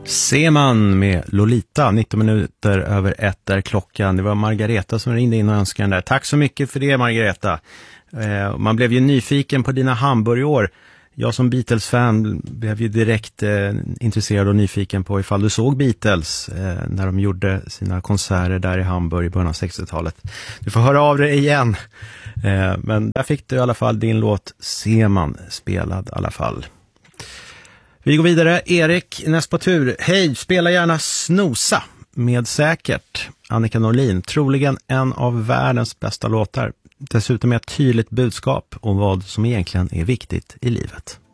Seman med Lolita, 19 minuter över 1 är klockan. Det var Margareta som ringde in och önskade den där. Tack så mycket för det, Margareta. Man blev ju nyfiken på dina hamburgerår. Jag som Beatles-fan blev ju direkt intresserad och nyfiken på ifall du såg Beatles när de gjorde sina konserter där i Hamburg i början av 60-talet. Du får höra av dig igen. Men där fick du i alla fall din låt Seman spelad i alla fall. Vi går vidare. Erik, näst på tur. Hej, spela gärna Snosa med säkert. Annika Norlin, troligen en av världens bästa låtar. Dessutom med ett tydligt budskap om vad som egentligen är viktigt i livet.